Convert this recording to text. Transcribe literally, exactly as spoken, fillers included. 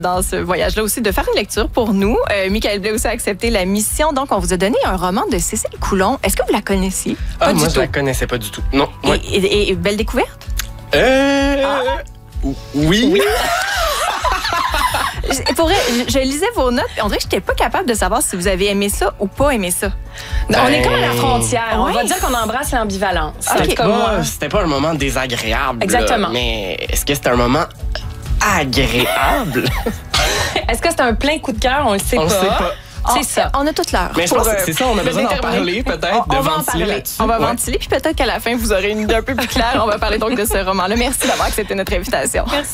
dans ce voyage-là aussi, de faire une lecture pour nous. Euh, Michael Blais aussi a accepté la mission. Donc, on vous a donné un roman de Cécile Coulon. Est-ce que vous la connaissiez? Ah, Pas moi, du je la tout. connaissais pas du tout. Non. Et, Ouais. et- et- et belle découverte? Euh... Ah. Oui. Oui. Je- Pour vrai, je, je lisais vos notes, et on dirait que je n'étais pas capable de savoir si vous avez aimé ça ou pas aimé ça. Ben, On est comme à la frontière. On Ouais. va dire qu'on embrasse l'ambivalence. Ok. C'est comme moi. Ah, c'était pas un moment désagréable. Exactement. là, mais est-ce que c'était un moment agréable? Est-ce que c'est un plein coup de cœur? On le sait On le pas. sait pas. C'est ça. On a toute l'heure. Mais je pour, pense que euh, c'est ça, on a le besoin d'en déterminer. parler peut-être, On, de on va en ventiler parler. là-dessus. On va Ouais. ventiler, puis peut-être qu'à la fin, vous aurez une idée un peu plus claire. On va parler donc de ce roman-là. Merci d'avoir accepté notre invitation. Merci.